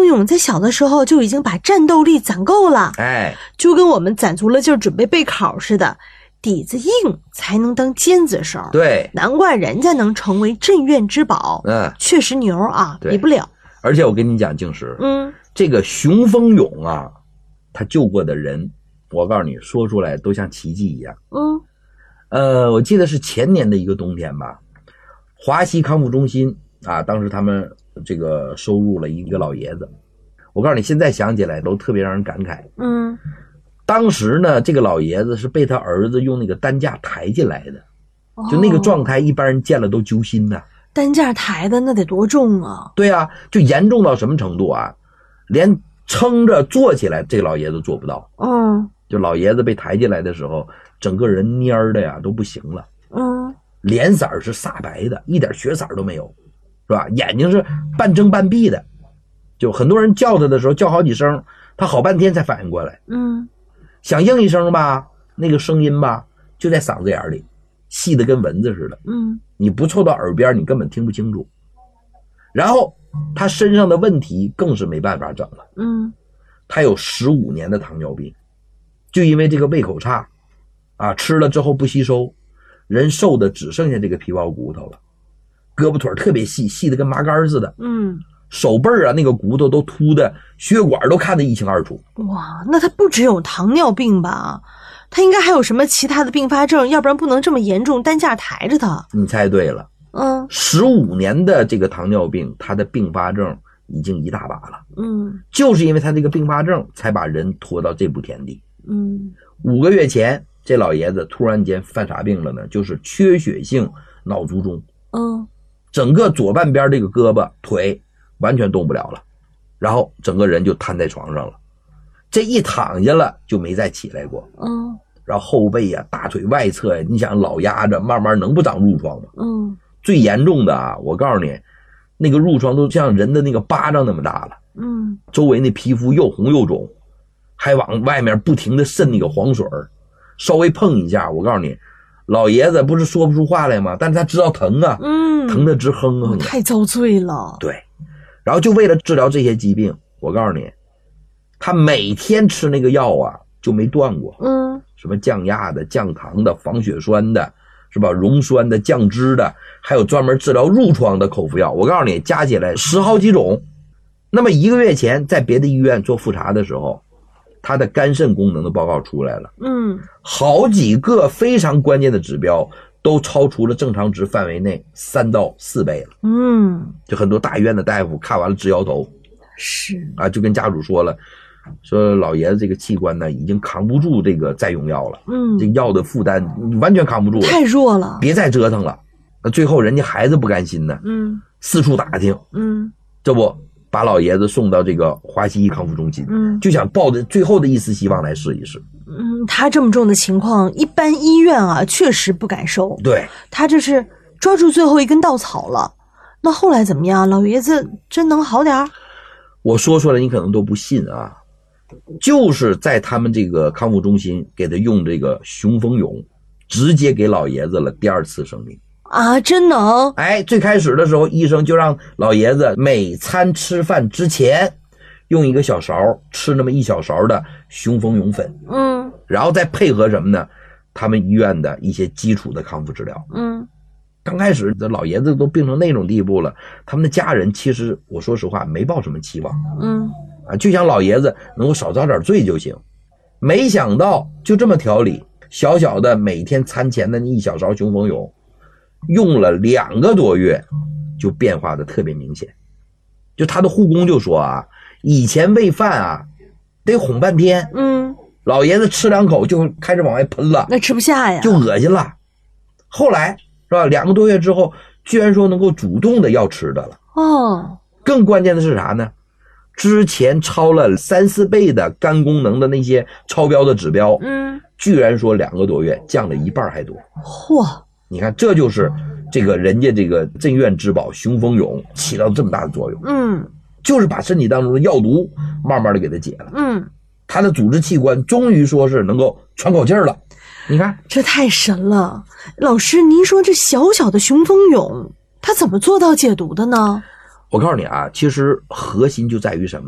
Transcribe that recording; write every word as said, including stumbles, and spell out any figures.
勇在小的时候就已经把战斗力攒够了， 哎， 就跟我们攒足了劲儿准备备考似的，底子硬才能当尖子手。 对， 难怪人家能成为镇院之宝。 嗯， 确实牛啊，比不了。 而且我跟你讲，静石， 嗯， 这个熊风勇啊，他救过的人，我告诉你，说出来都像奇迹一样。 嗯， 呃，我记得是前年的一个冬天吧，华西康复中心啊，当时他们这个收入了一个老爷子，我告诉你，现在想起来都特别让人感慨。 嗯， 当时呢，这个老爷子是被他儿子用那个担架抬进来的，就那个状态，一般人见了都揪心呐、啊。 担架抬的那得多重啊？ 对啊，就严重到什么程度啊？连撑着坐起来，这个老爷子做不到。 嗯， 就老爷子被抬进来的时候，整个人蔫的呀都不行了。 嗯， 脸色是煞白的，一点血色都没有，是吧？眼睛是半睁半闭的，就很多人叫他的时候叫好几声，他好半天才反应过来。 嗯， 想应一声吧，那个声音吧就在嗓子眼里，细的跟蚊子似的。 嗯， 你不凑到耳边，你根本听不清楚。然后他身上的问题更是没办法整了。 嗯， 他有十五年的糖尿病，就因为这个胃口差啊，吃了之后不吸收，人瘦的只剩下这个皮包骨头了，胳膊腿特别细，细的跟麻杆似的。 嗯， 手背啊那个骨头都凸的，血管都看得一清二楚。 哇，那他不只有糖尿病吧？他应该还有什么其他的并发症，要不然不能这么严重，担架抬着他。 你猜对了。 嗯， 十五年的这个糖尿病，他的并发症已经一大把了。 嗯， 就是因为他这个并发症，才把人拖到这步田地。 嗯， 五个月前，这老爷子突然间犯啥病了呢？就是缺血性脑卒中。 嗯， 整个左半边这个胳膊腿完全动不了了，然后整个人就瘫在床上了。这一躺下了就没再起来过。 嗯， 然后后背呀、大腿外侧呀，你想老压着，慢慢能不长褥疮吗？ 嗯， 最严重的啊，我告诉你，那个褥疮都像人的那个巴掌那么大了。 嗯， 周围那皮肤又红又肿，还往外面不停的渗那个黄水，稍微碰一下，我告诉你，老爷子不是说不出话来吗？但是他知道疼啊， 嗯， 疼得直哼哼、 哦。太遭罪了。 对，然后就为了治疗这些疾病，我告诉你，他每天吃那个药啊就没断过。 嗯， 什么降压的、降糖的、防血栓的，是吧？溶栓的、降脂的，还有专门治疗褥疮的口服药，我告诉你，加起来十好几种。那么一个月前在别的医院做复查的时候，他的肝肾功能的报告出来了。 嗯， 好几个非常关键的指标都超出了正常值范围内三到四倍了。 嗯， 就很多大医院的大夫看完了直摇头。 是啊，就跟家属说了，说老爷子这个器官呢已经扛不住这个再用药了。 嗯， 这药的负担完全扛不住了， 太弱了， 别再折腾了。那最后人家孩子不甘心呢， 嗯， 四处打听， 嗯， 这不把老爷子送到这个华西医康复中心， 嗯， 就想抱着最后的一丝希望来试一试。 嗯，他这么重的情况，一般医院啊确实不敢收。 对， 他这是抓住最后一根稻草了。那后来怎么样？老爷子真能好点？ 我说出来你可能都不信啊，就是在他们这个康复中心给他用这个雄风勇，直接给老爷子了第二次生命。 啊，真能！ 哎，最开始的时候，医生就让老爷子每餐吃饭之前，用一个小勺吃那么一小勺的雄风勇粉， 嗯， 然后再配合什么呢？他们医院的一些基础的康复治疗。 嗯， 刚开始这老爷子都病成那种地步了，他们的家人其实我说实话没抱什么期望。 嗯， 啊，就想老爷子能够少遭点罪就行。没想到就这么调理，小小的每天餐前的那一小勺雄风勇，用了两个多月，就变化的特别明显。就他的护工就说啊，以前喂饭啊，得哄半天， 嗯， 老爷子吃两口就开始往外喷了， 那吃不下呀， 就恶心了。后来是吧，两个多月之后，居然说能够主动的要吃的了。 哦， 更关键的是啥呢？之前超了三四倍的肝功能的那些超标的指标， 嗯， 居然说两个多月降了一半还多。 嚯！ 你看，这就是这个人家这个镇院之宝雄风勇起到这么大的作用。 嗯， 就是把身体当中的药毒慢慢的给它解了。 嗯， 他的组织器官终于说是能够喘口气儿了。你看， 这太神了！老师，您说这小小的雄风勇，他怎么做到解毒的呢？ 我告诉你啊，其实核心就在于什么？